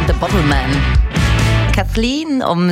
The Bottleman. Kathleen um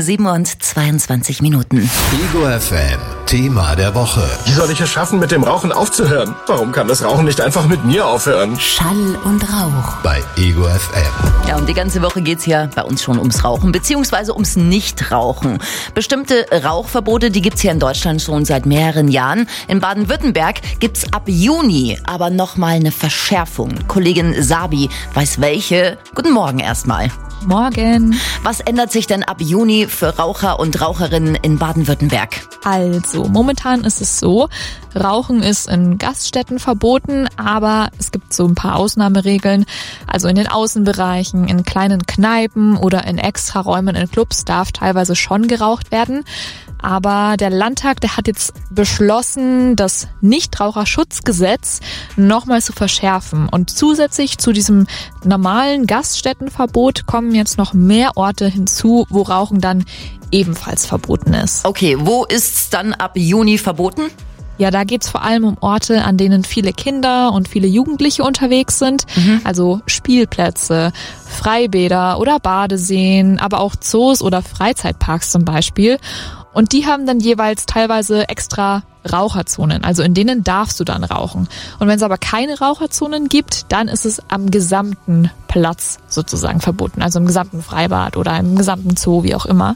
7:22 Minuten. Ego FM, Thema der Woche. Wie soll ich es schaffen, mit dem Rauchen aufzuhören? Warum kann das Rauchen nicht einfach mit mir aufhören? Schall und Rauch. Bei Ego FM. Ja, und die ganze Woche geht's ja bei uns schon ums Rauchen, beziehungsweise ums Nichtrauchen. Bestimmte Rauchverbote, die gibt's hier in Deutschland schon seit mehreren Jahren. In Baden-Württemberg gibt's ab Juni aber nochmal eine Verschärfung. Kollegin Sabi weiß welche. Guten Morgen erstmal. Morgen. Was ändert sich denn ab Juni für Raucher und Raucherinnen in Baden-Württemberg? Also, momentan ist es so, Rauchen ist in Gaststätten verboten, aber es gibt so ein paar Ausnahmeregeln. Also in den Außenbereichen, in kleinen Kneipen oder in Extraräumen in Clubs darf teilweise schon geraucht werden. Aber der Landtag, der hat jetzt beschlossen, das Nichtraucherschutzgesetz nochmal zu verschärfen. Und zusätzlich zu diesem normalen Gaststättenverbot kommen jetzt noch mehr Orte hinzu, wo Rauchen dann ebenfalls verboten ist. Okay, wo ist's dann ab Juni verboten? Ja, da geht's vor allem um Orte, an denen viele Kinder und viele Jugendliche unterwegs sind. Also Spielplätze, Freibäder oder Badeseen, aber auch Zoos oder Freizeitparks zum Beispiel. Und die haben dann jeweils teilweise extra Raucherzonen, also in denen darfst du dann rauchen. Und wenn es aber keine Raucherzonen gibt, dann ist es am gesamten Platz sozusagen verboten, also im gesamten Freibad oder im gesamten Zoo, wie auch immer.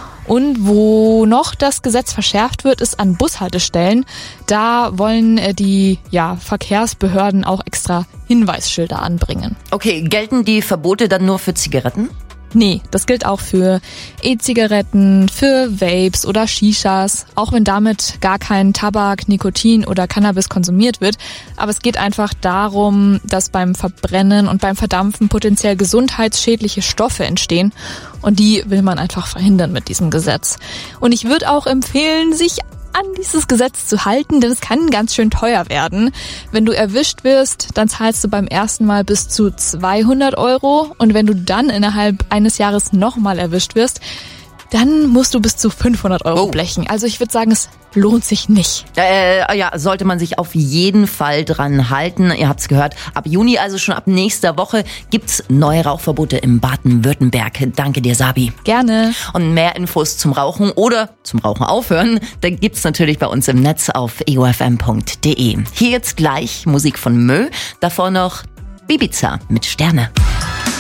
Und wo noch das Gesetz verschärft wird, ist an Bushaltestellen. Da wollen die Verkehrsbehörden auch extra Hinweisschilder anbringen. Okay, gelten die Verbote dann nur für Zigaretten? Nee, das gilt auch für E-Zigaretten, für Vapes oder Shishas, auch wenn damit gar kein Tabak, Nikotin oder Cannabis konsumiert wird. Aber es geht einfach darum, dass beim Verbrennen und beim Verdampfen potenziell gesundheitsschädliche Stoffe entstehen. Und die will man einfach verhindern mit diesem Gesetz. Und ich würde auch empfehlen, sich an dieses Gesetz zu halten, denn es kann ganz schön teuer werden. Wenn du erwischt wirst, dann zahlst du beim ersten Mal bis zu 200 € und wenn du dann innerhalb eines Jahres nochmal erwischt wirst, dann musst du bis zu 500 € blechen. Also ich würde sagen, es lohnt sich nicht. Sollte man sich auf jeden Fall dran halten. Ihr habt's gehört, ab Juni, also schon ab nächster Woche, gibt's neue Rauchverbote in Baden-Württemberg. Danke dir, Sabi. Gerne. Und mehr Infos zum Rauchen oder zum Rauchen aufhören, da gibt's natürlich bei uns im Netz auf egofm.de. Hier jetzt gleich Musik von Mö, davor noch Ibiza mit Sterne.